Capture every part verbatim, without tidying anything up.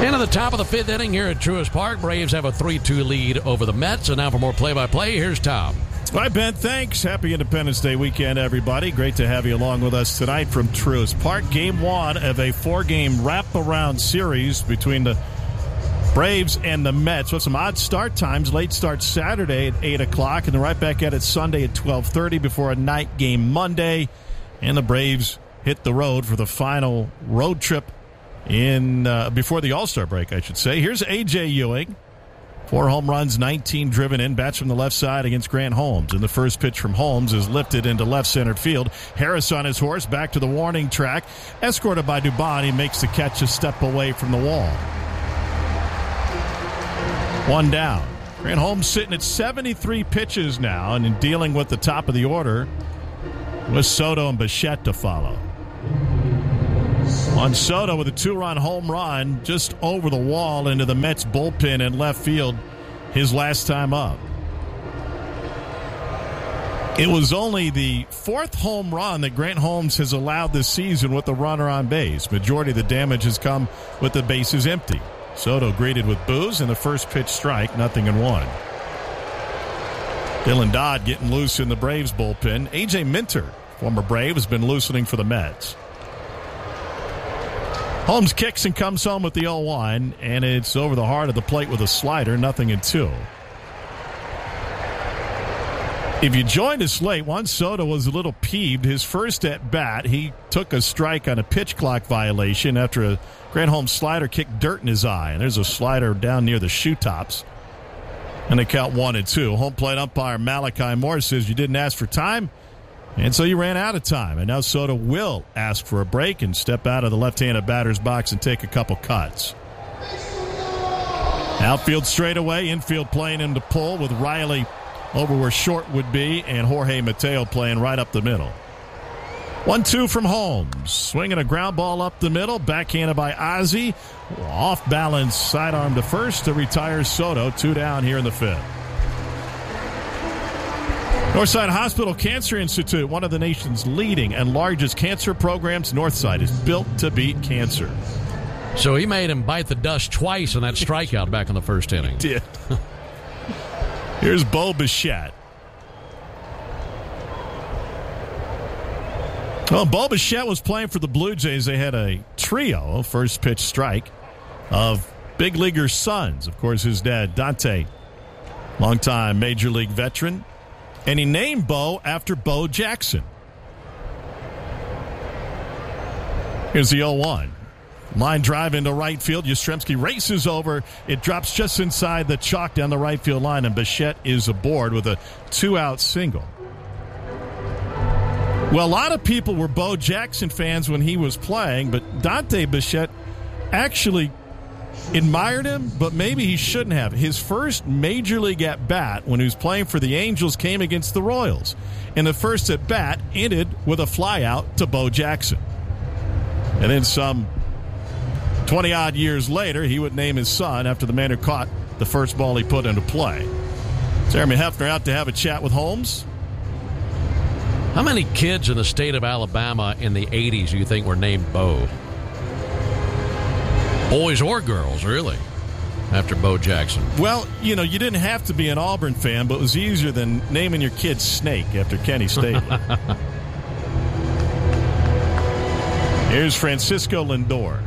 Into the top of the fifth inning here at Truist Park. Braves have a three two lead over the Mets. And now for more play-by-play, here's Tom. All right, Ben, thanks. Happy Independence Day weekend, everybody. Great to have you along with us tonight from Truist Park. Game one of a four-game wraparound series between the Braves and the Mets. With some odd start times. Late start Saturday at eight o'clock, and then right back at it Sunday at twelve thirty before a night game Monday. And the Braves hit the road for the final road trip in uh, before the All-Star break, I should say. Here's A J Ewing. Four home runs, nineteen driven in. Bats from the left side against Grant Holmes. And the first pitch from Holmes is lifted into left center field. Harris on his horse, back to the warning track. Escorted by Dubon, he makes the catch a step away from the wall. One down. Grant Holmes sitting at seventy-three pitches now and in dealing with the top of the order with Soto and Bichette to follow. On Soto with a two-run home run just over the wall into the Mets bullpen in left field his last time up. It was only the fourth home run that Grant Holmes has allowed this season with the runner on base. Majority of the damage has come with the bases empty. Soto greeted with boos and the first pitch strike, nothing in one. Dylan Dodd getting loose in the Braves bullpen. A J Minter, former Brave, has been loosening for the Mets. Holmes kicks and comes home with the oh one, and it's over the heart of the plate with a slider, nothing in two. If you joined us late, Juan Soto was a little peeved. His first at-bat, he took a strike on a pitch clock violation after a Grant Holmes slider kicked dirt in his eye. And there's a slider down near the shoe tops. And they count one and two. Home plate umpire Malachi Moore says you didn't ask for time, and so you ran out of time. And now Soto will ask for a break and step out of the left-handed batter's box and take a couple cuts. Outfield straightaway, infield playing him to pull with Riley over where short would be, and Jorge Mateo playing right up the middle. one two from Holmes. Swinging a ground ball up the middle, backhanded by Ozzie. Off balance, sidearm to first to retire Soto. Two down here in the fifth. Northside Hospital Cancer Institute, one of the nation's leading and largest cancer programs. Northside is built to beat cancer. So he made him bite the dust twice in that strikeout back in the first inning. He did. Here's Bo Bichette. Well, Bo Bichette was playing for the Blue Jays. They had a trio, first pitch strike, of big leaguer sons. Of course, his dad, Dante, longtime major league veteran. And he named Bo after Bo Jackson. Here's the oh one. Line drive into right field. Yastrzemski races over. It drops just inside the chalk down the right field line, and Bichette is aboard with a two-out single. Well, a lot of people were Bo Jackson fans when he was playing, but Dante Bichette actually admired him, but maybe he shouldn't have. His first major league at-bat when he was playing for the Angels came against the Royals. And the first at-bat ended with a flyout to Bo Jackson. And then some twenty-odd years later, he would name his son after the man who caught the first ball he put into play. Jeremy Hefner out to have a chat with Holmes. How many kids in the state of Alabama in the eighties do you think were named Bo? Boys or girls, really, after Bo Jackson. Well, you know, you didn't have to be an Auburn fan, but it was easier than naming your kid Snake after Kenny Staley. Here's Francisco Lindor.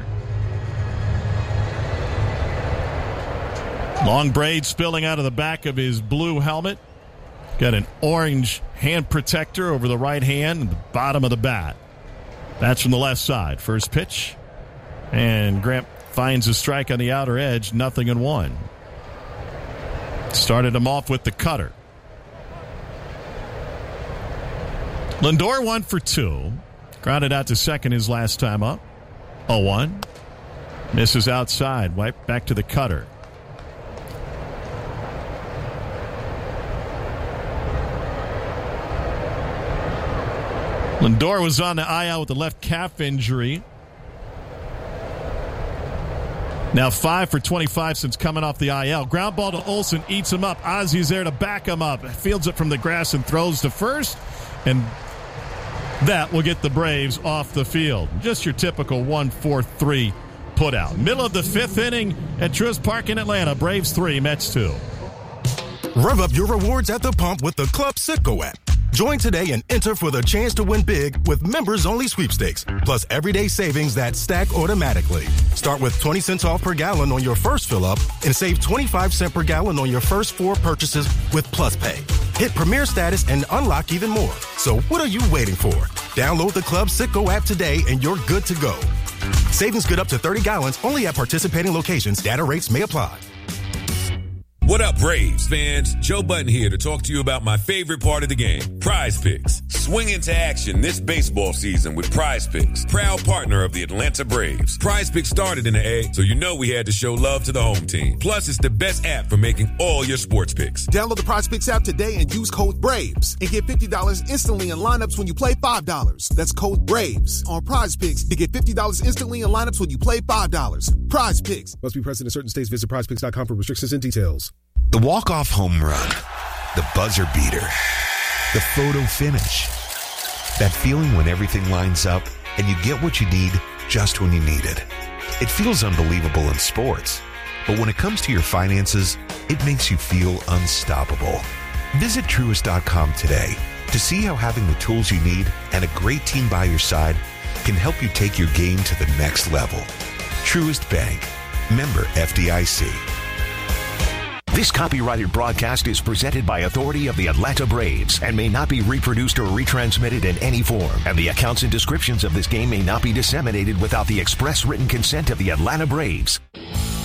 Long braid spilling out of the back of his blue helmet. Got an orange hand protector over the right hand and the bottom of the bat. That's from the left side. First pitch. And Grant finds a strike on the outer edge, nothing in one. Started him off with the cutter. Lindor one for two. Grounded out to second his last time up. oh one. Misses outside. Wipe back to the cutter. Lindor was on the I L with a left calf injury. Now five for twenty-five since coming off the I L. Ground ball to Olsen, eats him up. Ozzie's there to back him up. Fields it from the grass and throws to first. And that will get the Braves off the field. Just your typical one four three put out. Middle of the fifth inning at Truist Park in Atlanta. Braves three, Mets two. Rev up your rewards at the pump with the Club Citgo app. Join today and enter for the chance to win big with members-only sweepstakes, plus everyday savings that stack automatically. Start with twenty cents off per gallon on your first fill-up and save twenty-five cents per gallon on your first four purchases with Plus Pay. Hit Premier status and unlock even more. So what are you waiting for? Download the Club Citgo app today and you're good to go. Savings good up to thirty gallons only at participating locations. Data rates may apply. What up, Braves fans? Joe Button here to talk to you about my favorite part of the game, Prize Picks. Swing into action this baseball season with Prize Picks, proud partner of the Atlanta Braves. Prize Picks started in the A, so you know we had to show love to the home team. Plus, it's the best app for making all your sports picks. Download the Prize Picks app today and use code BRAVES and get fifty dollars instantly in lineups when you play five dollars. That's code BRAVES on Prize Picks to get fifty dollars instantly in lineups when you play five dollars. Prize Picks. Must be present in certain states. Visit prize picks dot com for restrictions and details. The walk-off home run, the buzzer beater, the photo finish. That feeling when everything lines up and you get what you need just when you need it. It feels unbelievable in sports, but when it comes to your finances, it makes you feel unstoppable. Visit Truist dot com today to see how having the tools you need and a great team by your side can help you take your game to the next level. Truist Bank, member F D I C. This copyrighted broadcast is presented by authority of the Atlanta Braves and may not be reproduced or retransmitted in any form. And the accounts and descriptions of this game may not be disseminated without the express written consent of the Atlanta Braves.